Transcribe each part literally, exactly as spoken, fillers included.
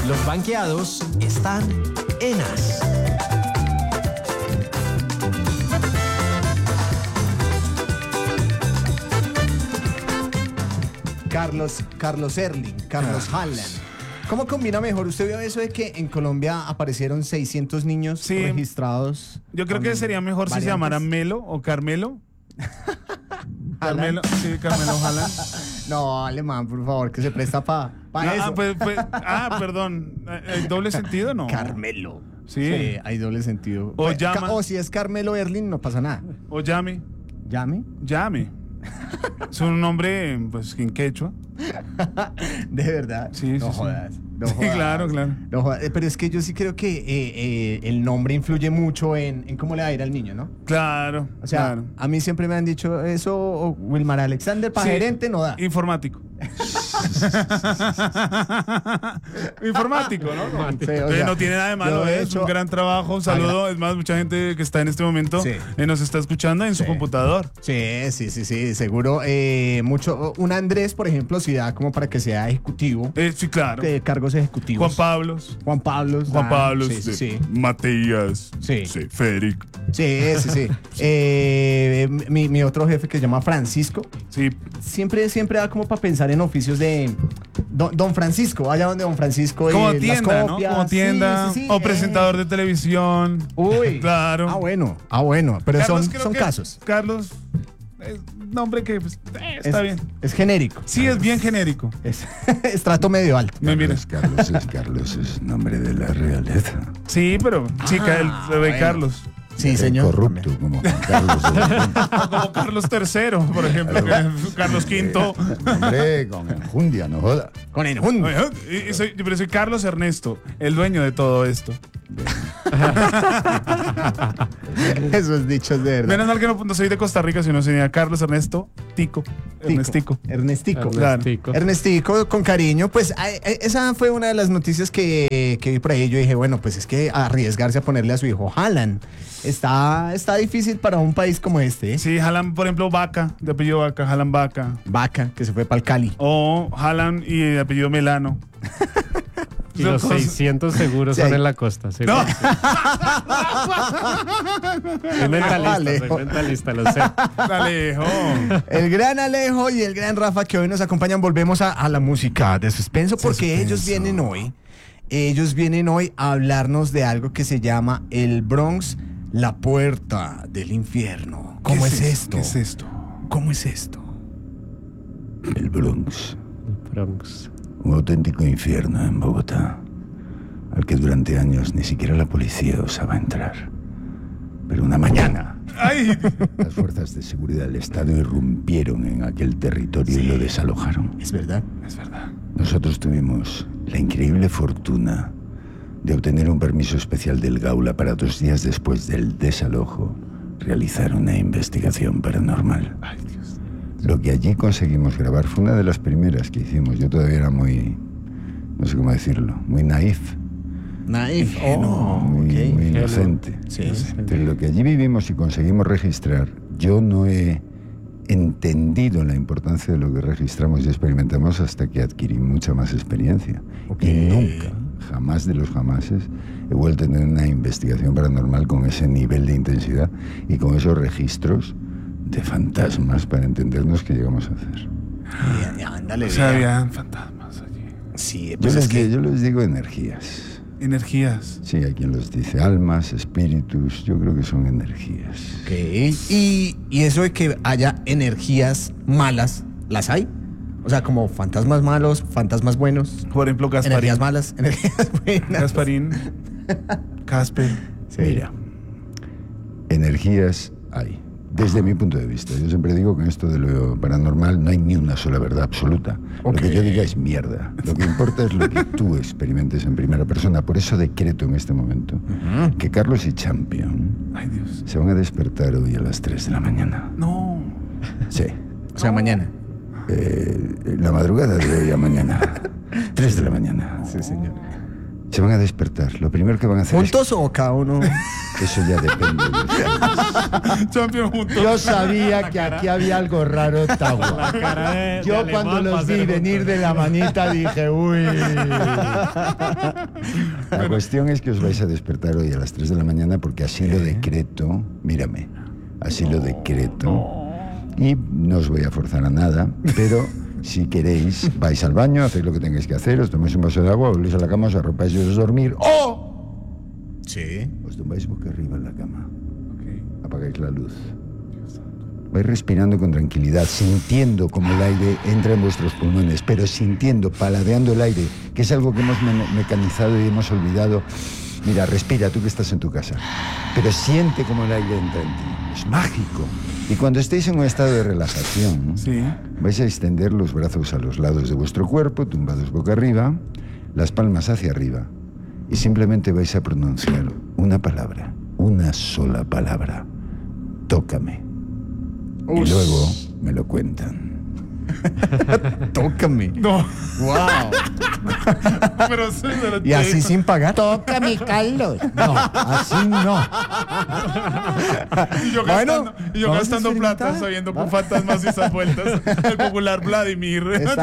Los banqueados están en As. Carlos, Carlos Erling, Carlos Haaland. ¿Cómo combina mejor? ¿Usted vio eso de que en Colombia aparecieron seiscientos niños Sí. registrados? Yo creo que sería mejor si se llamaran Melo o Carmelo. Carmelo, sí, Carmelo Haaland. No, alemán, por favor, que se presta para pa No, eso. ah, pues, pues, ah, perdón. ¿Hay doble sentido no? Carmelo. Sí. Sí, hay doble sentido. O Pues, llama. ca- O si es Carmelo Erling, no pasa nada. O llame. ¿Llame? Llame. Es un nombre, pues, en quechua. De verdad. Sí, no sí, jodas. sí. No Sí, jodas. claro, claro. No jodas. Eh, Pero es que yo sí creo que eh, eh, el nombre influye mucho en, en cómo le va a ir al niño, ¿no? Claro. O sea, claro. a mí siempre me han dicho eso, o Wilmar Alexander para Sí. gerente no da. Informático. Informático, ¿no? Sí, o Eh, sea, no tiene nada de malo, yo he ¿eh? Es hecho- un gran trabajo. Un saludo. Es más, mucha gente que está en este momento Sí. eh, nos está escuchando en su Sí. computador. Sí, sí, sí, sí, seguro. Eh, mucho. Un Andrés, por ejemplo, si da como para que sea ejecutivo, Eh, sí, claro. de cargos ejecutivos. Juan Pablos. Juan Pablo. Juan Pablo. Sí, sí, sí. Matías. Sí. Federico. Sí, sí, sí. Eh, mi, mi otro jefe que se llama Francisco, Sí. siempre, siempre da como para pensar en oficios de Don, don Francisco, vaya donde Don Francisco. Como eh, las tienda, ¿no? copias. Como tienda. Sí, sí, sí, o eh. presentador de televisión. Uy. Claro. Ah, bueno, ah, bueno. Pero Carlos, son, creo son que casos. Carlos. Es nombre que pues, eh, está es, bien. Es genérico. Sí, es bien genérico. Es estrato medio alto. Me mira. Carlos es Carlos, es nombre de la realeza. Sí, pero chica, el bebé bueno. Carlos. Sí, El señor. corrupto, como Juan Carlos de Borbón. O como Carlos tercero, por ejemplo. que- Carlos quinto. Hombre, con enjundia, no joda. Con enjundia. Oye, y- y soy- pero soy Carlos Ernesto, el dueño de todo esto. Esos dichos de verdad. Menos mal que no, no soy de Costa Rica, sino sería Carlos Ernesto Tico. Tico. Ernestico. Ernestico. Claro. Ernestico. Ernestico, con cariño, pues a- a- esa fue una de las noticias que, que vi por ahí. Yo dije, bueno, pues es que arriesgarse a ponerle a su hijo Haaland está, está difícil para un país como este. ¿eh? Sí, Haaland, por ejemplo, Vaca, de apellido Vaca, Haaland Vaca. Vaca, que se fue para el Cali. O Haaland y de apellido Melano. Y los Son cosas- seiscientos seguros Sí. son en la costa. Sí, No. Soy mentalista, Alejo. soy mentalista, lo sé. Alejo. El gran Alejo y el gran Rafa que hoy nos acompañan. Volvemos a, a la música de suspenso porque Suspenso. ellos vienen hoy. Ellos vienen hoy a hablarnos de algo que se llama el Bronx, la puerta del infierno. ¿Cómo ¿Qué es, es- esto? ¿Qué es esto? ¿Cómo es esto? El Bronx, El Bronx. un auténtico infierno en Bogotá, al que durante años ni siquiera la policía osaba entrar. Pero una mañana, ¡Ay! las fuerzas de seguridad del Estado irrumpieron en aquel territorio y lo desalojaron. Es verdad. Es verdad. Nosotros tuvimos la increíble fortuna de obtener un permiso especial del Gaula para dos días después del desalojo realizar una investigación paranormal. Ay, Dios. Lo que allí conseguimos grabar fue una de las primeras que hicimos. Yo todavía era muy, no sé cómo decirlo, muy naif, Naif. ingenuo, Oh, muy, ok. muy inocente. Sí. Entonces, lo que allí vivimos y conseguimos registrar, yo no he entendido la importancia de lo que registramos y experimentamos hasta que adquirí mucha más experiencia. Ok. Y nunca, jamás de los jamases, he vuelto a tener una investigación paranormal con ese nivel de intensidad y con esos registros de fantasmas para entendernos qué llegamos a hacer. Ya, ya, ándale, O sea, vea. habían fantasmas allí. Sí, Yo pues les, es que... yo les digo energías. Energías. Sí, hay quien los dice almas, espíritus, yo creo que son energías. Ok. Y, y eso de que haya energías malas, ¿las hay? O sea, como fantasmas malos, fantasmas buenos, Por ejemplo, Gasparín. energías malas, energías buenas. Gasparín. Casper. Sí. Mira, energías hay. Desde mi punto de vista, yo siempre digo que en esto de lo paranormal no hay ni una sola verdad absoluta. Ok. Lo que yo diga es mierda. Lo que importa es lo que tú experimentes en primera persona. Por eso decreto en este momento Ujú. que Carlos y Champion Ay, Dios. se van a despertar hoy a las tres de la mañana. No. Sí, O sea, mañana. eh, la madrugada de hoy a mañana. tres de la mañana. Sí, señor. Se van a despertar. Lo primero que van a hacer ¿Juntos o cada uno? es... Eso ya depende de ustedes. Champion juntos. Yo sabía que aquí había algo raro, La Tawa. cara de- Yo de cuando alemán los va a vi ser venir juntos. de la manita dije, uy. La cuestión es que os vais a despertar hoy a las tres de la mañana porque así lo decreto, mírame, así lo decreto. Y no os voy a forzar a nada, pero si queréis, vais al baño, hacéis lo que tengáis que hacer, os tomáis un vaso de agua, volvéis a la cama, os arropáis y os dormir. ¡O! Sí. Os tumbáis boca arriba en la cama. Apagáis la luz. Vais respirando con tranquilidad, sintiendo como el aire entra en vuestros pulmones, pero sintiendo, paladeando el aire, que es algo que hemos me- mecanizado y hemos olvidado. Mira, respira, tú que estás en tu casa, pero siente como el aire entra en ti. Es mágico. Y cuando estéis en un estado de relajación, Sí. vais a extender los brazos a los lados de vuestro cuerpo, tumbados boca arriba, las palmas hacia arriba, y simplemente vais a pronunciar una palabra, una sola palabra. Tócame. Y luego me lo cuentan. Tócame. No, Wow. pero sí, pero Y así sin pagar. Tócame, Carlos. No, así no. Y yo Bueno, gastando, y yo vamos a gastando plata experimentar. sabiendo con fantasmas y esas vueltas. El popular Vladimir.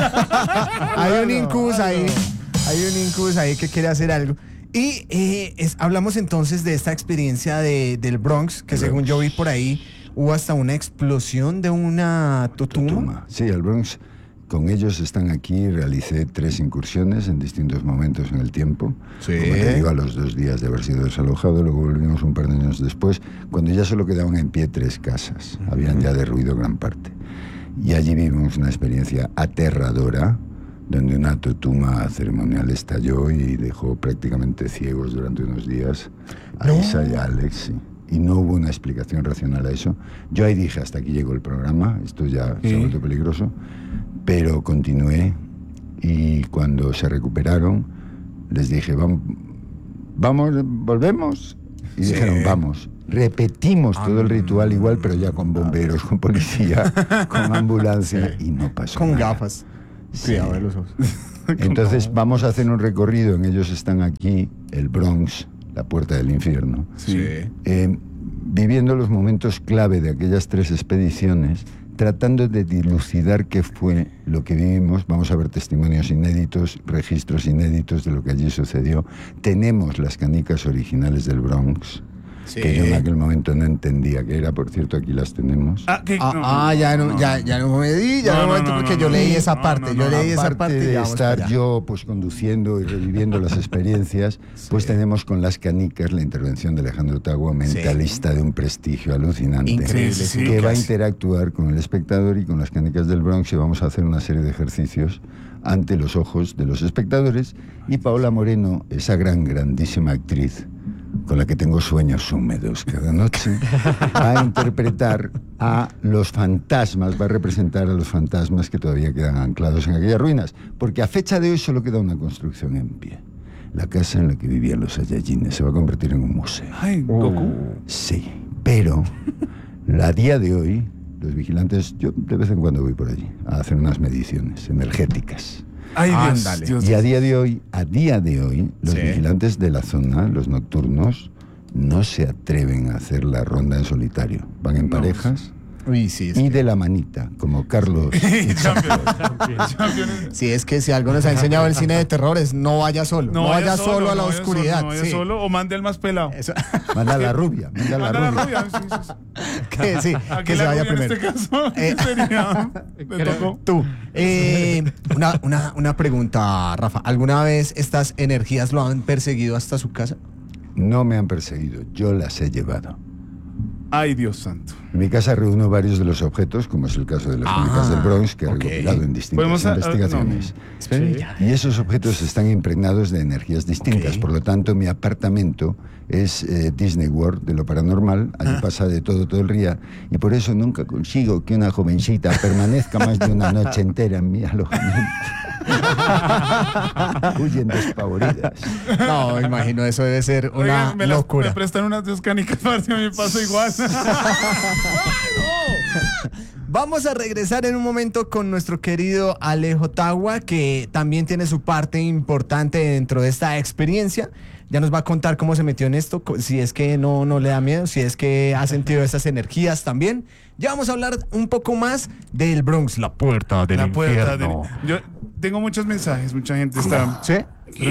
Está- hay un incus ahí. Hay un incus ahí que quiere hacer algo. Y eh, es- hablamos entonces de esta experiencia de, del Bronx, que El según Bronx. yo vi por ahí, hubo hasta una explosión de una totuma. Toma. Sí, el Bronx, con ellos están aquí. Realicé tres incursiones en distintos momentos en el tiempo. Sí. Como te digo, a los dos días de haber sido desalojado, luego volvimos un par de años después, cuando ya solo quedaban en pie tres casas. Habían ya derruido gran parte. Y allí vivimos una experiencia aterradora, donde una totuma ceremonial estalló y dejó prácticamente ciegos durante unos días a No. Isa y a Alex. Sí. Y no hubo una explicación racional a eso. Yo ahí dije, hasta aquí llegó el programa, esto ya se Sí. ha vuelto peligroso, pero continué y cuando se recuperaron les dije, vamos, vamos volvemos. Y Sí. dijeron, vamos. Repetimos todo el ritual igual, pero ya con bomberos, con policía, con ambulancia, y no pasó Con nada. gafas. Sí. Cuidado de los ojos. Entonces vamos a hacer un recorrido, en ellos están aquí, el Bronx, la puerta del infierno, Sí. eh, viviendo los momentos clave de aquellas tres expediciones, tratando de dilucidar qué fue lo que vivimos. Vamos a ver testimonios inéditos, registros inéditos de lo que allí sucedió. Tenemos las canicas originales del Bronx, Sí. que yo en aquel momento no entendía qué era. Por cierto, aquí las tenemos. Ah, ¿qué? Ah, No, ah, ya no, ya, ya no me di, ya No, no, me no, di, no, porque no, yo no, leí no, esa no, parte, no, yo no, leí esa Aparte parte y de ya vamos para estar allá. yo pues conduciendo y reviviendo las experiencias, pues tenemos con las canicas la intervención de Alejandro Tagua, mentalista de un prestigio alucinante, Increíble, Sí, sí, que sí, va a casi. interactuar con el espectador y con las canicas del Bronx, y vamos a hacer una serie de ejercicios ante los ojos de los espectadores. Y Paola Moreno, esa gran, grandísima actriz con la que tengo sueños húmedos cada noche, va a interpretar a los fantasmas, va a representar a los fantasmas que todavía quedan anclados en aquellas ruinas, porque a fecha de hoy solo queda una construcción en pie. La casa en la que vivían los Saiyajines se va a convertir en un museo. Ay, Goku. Sí, pero a día de hoy, los vigilantes, yo de vez en cuando voy por allí a hacer unas mediciones energéticas. Ay, Dios, Ándale. Dios. Y a día de hoy, a día de hoy, los Sí. vigilantes de la zona, los nocturnos, no se atreven a hacer la ronda en solitario. Van en No. parejas Uy, sí, es y que, de la manita, como Carlos. Champion. Champion. sí, es que si algo nos ha enseñado el cine de terror es no vaya solo, no, vaya, solo, a la no vaya oscuridad. Solo, no vaya sí. solo o mande al más pelado. Eso- Manda a la rubia, manda a la Manda a la rubia. rubia. Sí, sí, sí. que sí, Aquí que se la vaya rubia primero. en este caso Eh, sería. Me tocó. Tú, eh, una, una, una pregunta, Rafa. ¿Alguna vez estas energías lo han perseguido hasta su casa? No me han perseguido, yo las he llevado. Ay, Dios santo. En mi casa reúno varios de los objetos, como es el caso de las Ah, canicas del Bronx, que he ok. recopilado en distintas Podemos, ah, ah, investigaciones. Espérame, Sí. ya. Y esos objetos están impregnados de energías distintas. Ok. Por lo tanto, mi apartamento es eh, Disney World de lo paranormal. Allí Ah. pasa de todo todo el día. Y por eso nunca consigo que una jovencita permanezca más de una noche entera en mi alojamiento. Huyen despavoridas. No, me imagino, eso debe ser una Oigan, me, las- locura. me prestan unas dos canicas para si a mí me pasa igual. Vamos a regresar en un momento con nuestro querido Alejo Tagua, que también tiene su parte importante dentro de esta experiencia. Ya nos va a contar cómo se metió en esto, co- si es que no, no le da miedo, si es que ha sentido esas energías también. Ya vamos a hablar un poco más del Bronx, la puerta del La puerta del- infierno. Yo tengo muchos mensajes, mucha gente está. ¿Sí?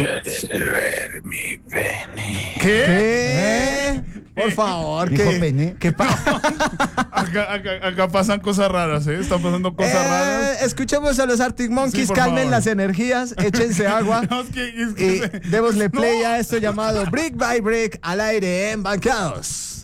¿Qué? ¿Qué? Por favor, ¿Dijo ¿qué? pene? ¿Qué pasa? Acá, acá- acá pasan cosas raras, ¿eh? Están pasando cosas raras. Eh, escuchemos a los Arctic Monkeys, Sí, por calmen favor. las energías, échense agua. No, es que- es Y que- démosle play No. a esto llamado Brick by Brick al aire en Banqueados.